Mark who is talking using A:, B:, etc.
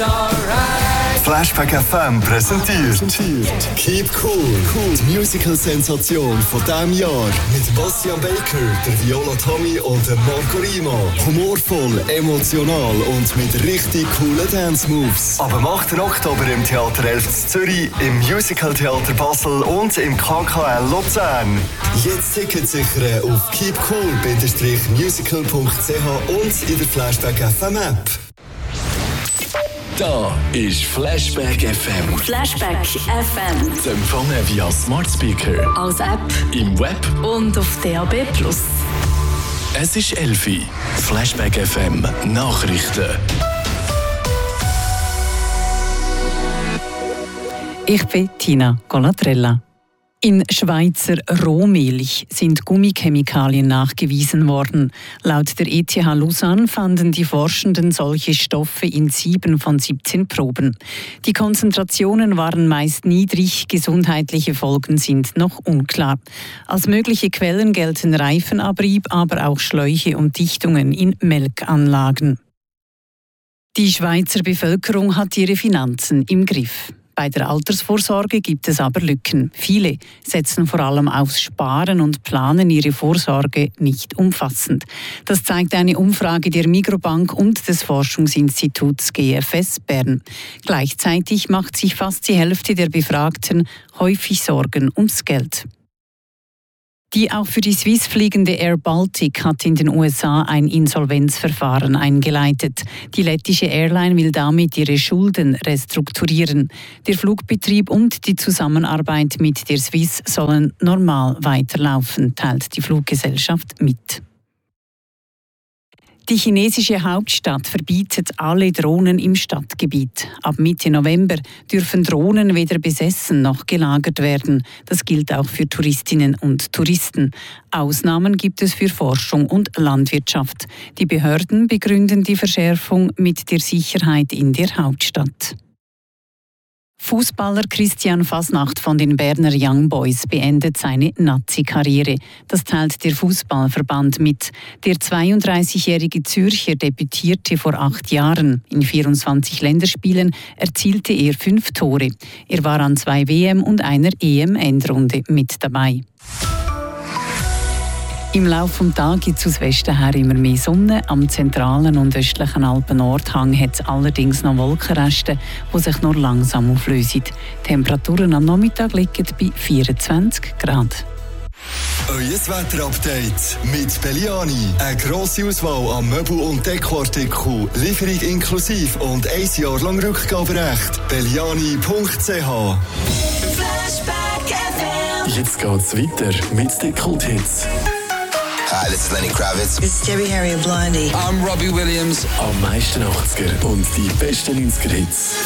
A: Flashback FM präsentiert Keep Cool, die Musical-Sensation von diesem Jahr. Mit Bastian Baker, der Viola Tommy und der Marco Rima. Humorvoll, emotional und mit richtig coolen Dance-Moves. Ab dem 8. Oktober im Theater 11 Zürich, im Musical-Theater Basel und im KKL Luzern. Jetzt Tickets sichern auf keepcool-musical.ch und in der Flashback FM App.
B: Da ist Flashback FM.
C: Flashback FM.
B: Zu empfangen via Smart Speaker,
C: Als App
B: im Web
C: und auf DAB+.
B: Es ist 11 Uhr. Flashback FM Nachrichten.
D: Ich bin Tina Colatrella. In Schweizer Rohmilch sind Gummichemikalien nachgewiesen worden. Laut der ETH Lausanne fanden die Forschenden solche Stoffe in 7 von 17 Proben. Die Konzentrationen waren meist niedrig, gesundheitliche Folgen sind noch unklar. Als mögliche Quellen gelten Reifenabrieb, aber auch Schläuche und Dichtungen in Melkanlagen. Die Schweizer Bevölkerung hat ihre Finanzen im Griff. Bei der Altersvorsorge gibt es aber Lücken. Viele setzen vor allem aufs Sparen und planen ihre Vorsorge nicht umfassend. Das zeigt eine Umfrage der Migrobank und des Forschungsinstituts GFS Bern. Gleichzeitig macht sich fast die Hälfte der Befragten häufig Sorgen ums Geld. Die auch für die Swiss fliegende Air Baltic hat in den USA ein Insolvenzverfahren eingeleitet. Die lettische Airline will damit ihre Schulden restrukturieren. Der Flugbetrieb und die Zusammenarbeit mit der Swiss sollen normal weiterlaufen, teilt die Fluggesellschaft mit. Die chinesische Hauptstadt verbietet alle Drohnen im Stadtgebiet. Ab Mitte November dürfen Drohnen weder besessen noch gelagert werden. Das gilt auch für Touristinnen und Touristen. Ausnahmen gibt es für Forschung und Landwirtschaft. Die Behörden begründen die Verschärfung mit der Sicherheit in der Hauptstadt. Fußballer Christian Fasnacht von den Berner Young Boys beendet seine Nazi-Karriere. Das teilt der Fußballverband mit. Der 32-jährige Zürcher debütierte vor 8 Jahren. In 24 Länderspielen erzielte er 5 Tore. Er war an 2 WM- und einer EM-Endrunde mit dabei. Im Laufe des Tages gibt es aus Westen her immer mehr Sonne. Am zentralen und östlichen Alpen-Nordhang hat es allerdings noch Wolkenreste, die sich nur langsam auflösen. Die Temperaturen am Nachmittag liegen bei 24 Grad.
A: Euer Wetterupdate mit Belliani. Eine grosse Auswahl an Möbel- und Dekoartikeln, Lieferung inklusive und 1 Jahr lang Rückgaberecht. Belliani.ch.
B: Jetzt geht's weiter mit den Kulthits.
E: Hi, this is Lenny Kravitz.
F: It's Debbie Harry and Blondie.
E: I'm Robbie Williams.
B: Am meisten 80er und die besten 90er Hits.